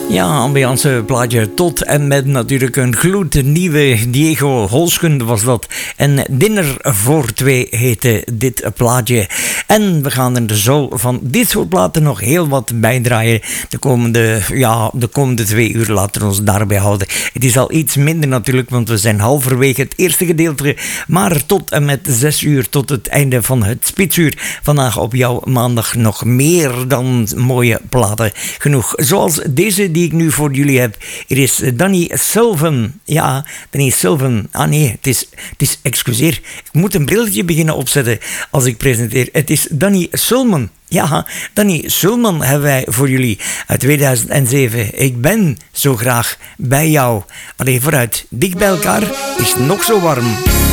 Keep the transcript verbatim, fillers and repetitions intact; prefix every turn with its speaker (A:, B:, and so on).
A: Ja, ambiance plaatje tot en met natuurlijk een gloednieuwe Diego Holsken was dat. En Dinner voor twee heette dit plaatje. En we gaan er zo van dit soort platen nog heel wat bijdraaien. De komende, ja, de komende twee uur laten we ons daarbij houden. Het is al iets minder natuurlijk, want we zijn halverwege het eerste gedeelte. Maar tot en met zes uur, tot het einde van het spitsuur. Vandaag op jouw maandag nog meer dan mooie platen. Genoeg. Zoals deze die ik nu voor jullie heb. Er is Danny Sylvan. Ja, Danny Sylvan. Ah nee, het is, het is, excuseer. Ik moet een brilletje beginnen opzetten als ik presenteer. Het is Danny Sulman. Ja, Danny Sulman hebben wij voor jullie uit tweeduizend zeven. Ik ben zo graag bij jou. Allee, vooruit. Dicht bij elkaar is nog zo warm.